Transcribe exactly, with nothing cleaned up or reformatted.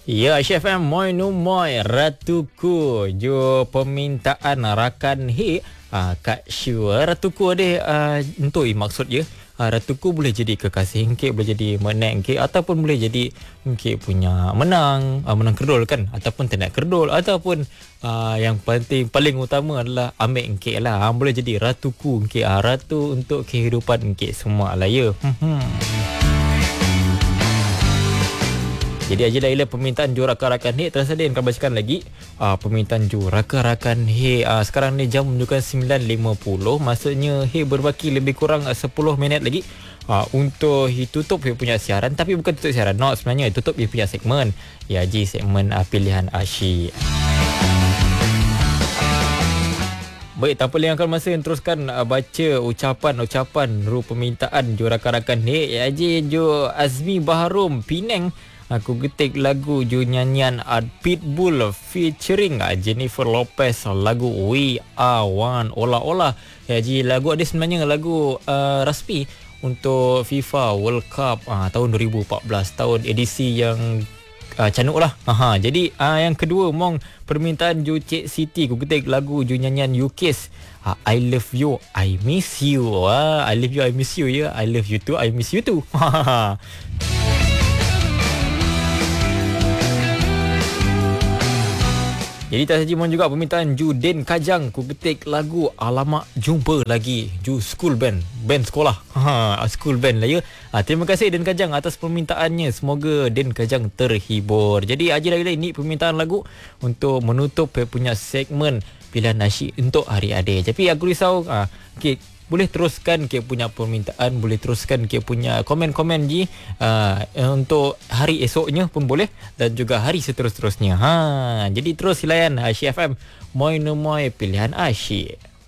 Ya, Chef M, moi nu moi, ratuku. Jo permintaan rakan he, uh, Kak Syu. Ratuku ada uh, untuk maksud je. Uh, ratuku boleh jadi kekasih engkek, boleh jadi menek engkek, ataupun boleh jadi engkek punya menang, uh, menang kerdol kan, ataupun tenat kerdol, ataupun uh, yang penting paling utama adalah ambil engkek lah. Uh, boleh jadi ratuku engkek, uh, ratu untuk kehidupan engkek semua lah ya. Hmm. Jadi aja dah permintaan ju rakan-rakan he. Terasa dia akan bacakan lagi uh, permintaan ju rakan-rakan he. Uh, sekarang ni jam menunjukkan sembilan lima puluh. Maksudnya he berbaki lebih kurang uh, sepuluh minit lagi uh, untuk he tutup he punya siaran. Tapi bukan tutup siaran, no, sebenarnya he tutup he punya segmen. Ya, ji segmen uh, pilihan asyik. Baik, tanpa lengahkan masa, teruskan uh, baca ucapan-ucapan ru permintaan ju rakan-rakan he. Ya, ji ju Azmi Baharum Penang. Aku getik lagu ju nyanyian uh, Pitbull featuring uh, Jennifer Lopez, lagu We Are One. Olah-olah. Ya, ji lagu ada sebenarnya lagu uh, rasmi untuk FIFA World Cup uh, tahun dua ribu empat belas, tahun edisi yang uh, canuk lah. Aha, jadi uh, yang kedua mong permintaan ju Cik Siti, aku getik lagu ju nyanyian U Kiss, uh, I Love You, I Miss You. uh, I Love You, I Miss You ya. I love you too, I miss you too. Jadi tak saja mohon juga permintaan ju Den Kajang, ku ketik lagu Alamak Jumpa Lagi, ju school band, band sekolah. Ha, school band lah ya. Ha, terima kasih Den Kajang atas permintaannya. Semoga Den Kajang terhibur. Jadi aja lagi ini permintaan lagu untuk menutup punya segmen pilihan nasyid untuk hari adik. Tapi aku risau, ha, okay, boleh teruskan ke punya permintaan, boleh teruskan ke punya komen-komen ji uh, untuk hari esoknya pun boleh, dan juga hari seterus-terusnya. Ha, jadi terus layan Asyik F M, moi no moi pilihan asyik.